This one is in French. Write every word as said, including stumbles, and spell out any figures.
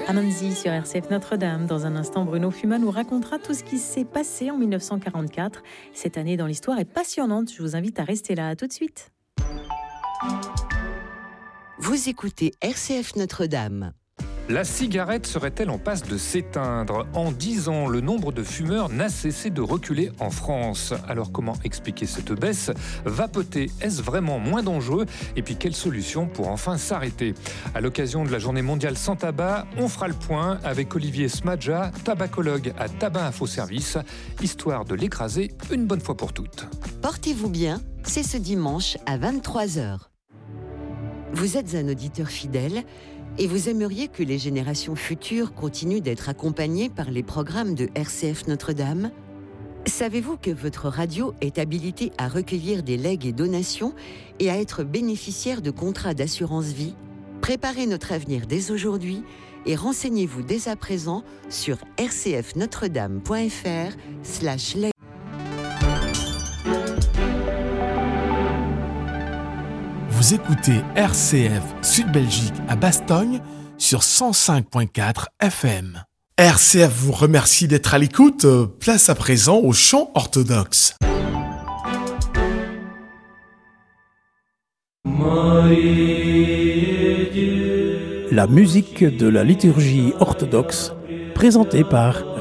Amanzi sur R C F Notre-Dame. Dans un instant, Bruno Fuma nous racontera tout ce qui s'est passé en mille neuf cent quarante-quatre. Cette année dans l'histoire est passionnante. Je vous invite à rester là. À tout de suite. Vous écoutez R C F Notre-Dame. La cigarette serait-elle en passe de s'éteindre ? En dix ans, le nombre de fumeurs n'a cessé de reculer en France. Alors comment expliquer cette baisse ? Vapoter, est-ce vraiment moins dangereux ? Et puis quelle solution pour enfin s'arrêter ? À l'occasion de la journée mondiale sans tabac, on fera le point avec Olivier Smadja, tabacologue à Tabac Info Service, histoire de l'écraser une bonne fois pour toutes. Portez-vous bien, c'est ce dimanche à vingt-trois heures. Vous êtes un auditeur fidèle et vous aimeriez que les générations futures continuent d'être accompagnées par les programmes de R C F Notre-Dame ? Savez-vous que votre radio est habilitée à recueillir des legs et donations et à être bénéficiaire de contrats d'assurance vie ? Préparez notre avenir dès aujourd'hui et renseignez-vous dès à présent sur rcfnotredame.fr slash leg. Vous écoutez R C F Sud-Belgique à Bastogne sur cent cinq virgule quatre F M. R C F vous remercie d'être à l'écoute. Place à présent au chant orthodoxe. La musique de la liturgie orthodoxe présentée par